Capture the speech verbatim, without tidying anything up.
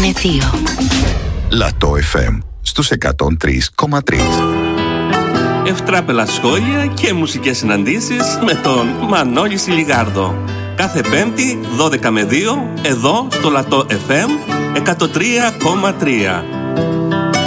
είναι δύο. Λατό εφ εμ στους εκατόν τρία κόμμα τρία. Ευτράπελα σχόλια και μουσικές συναντήσεις με τον Μανώλη Σιλιγάρδο. Κάθε Πέμπτη δώδεκα με δύο εδώ στο Λατό εφ εμ εκατόν τρία κόμμα τρία.